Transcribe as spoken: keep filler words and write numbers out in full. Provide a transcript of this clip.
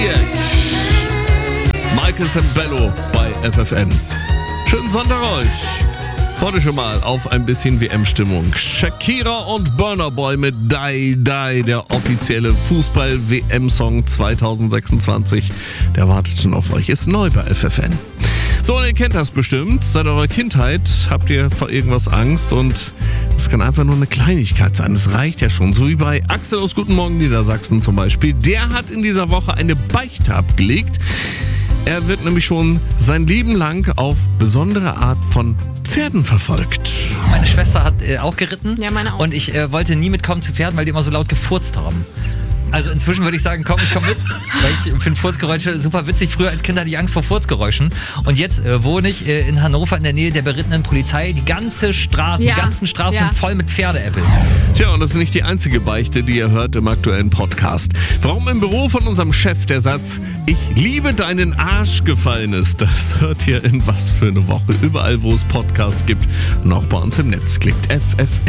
Michael Sembello bei F F N. Schönen Sonntag euch. Freut euch schon mal auf ein bisschen W M-Stimmung. Shakira und Burna Boy mit Die Die, der offizielle Fußball-W M-Song zwanzig sechsundzwanzig. Der wartet schon auf euch, ist neu bei F F N. So, und ihr kennt das bestimmt. Seit eurer Kindheit habt ihr vor irgendwas Angst und es kann einfach nur eine Kleinigkeit sein. Es reicht ja schon. So wie bei Axel aus Guten Morgen Niedersachsen zum Beispiel. Der hat in dieser Woche eine Beichte abgelegt. Er wird nämlich schon sein Leben lang auf besondere Art von Pferden verfolgt. Meine Schwester hat äh, auch geritten. Ja, meine auch. Und ich äh, wollte nie mitkommen zu Pferden, weil die immer so laut gefurzt haben. Also inzwischen würde ich sagen, komm, ich komm mit, weil ich finde Furzgeräusche super witzig. Früher als Kind hatte ich Angst vor Furzgeräuschen. Und jetzt äh, wohne ich äh, in Hannover in der Nähe der berittenen Polizei. Die ganze Straße, Ja. die ganzen Straßen Ja. sind voll mit Pferdeäppeln. Tja, und das ist nicht die einzige Beichte, die ihr hört im aktuellen Podcast. Warum im Büro von unserem Chef der Satz, ich liebe deinen Arsch gefallen ist, das hört ihr in Was für eine Woche. Überall, wo es Podcasts gibt und auch bei uns im Netz. Klickt F F N.